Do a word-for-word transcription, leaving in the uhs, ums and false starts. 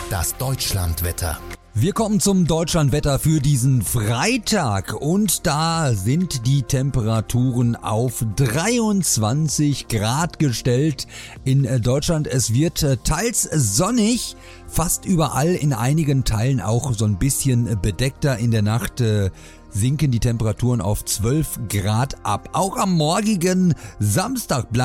Das Deutschlandwetter. Wir kommen zum Deutschlandwetter für diesen Freitag und da sind die Temperaturen auf dreiundzwanzig Grad gestellt in Deutschland. Es wird teils sonnig, fast überall, in einigen Teilen auch so ein bisschen bedeckter. In der Nacht äh, sinken die Temperaturen auf zwölf Grad ab. Auch am morgigen Samstag bleibt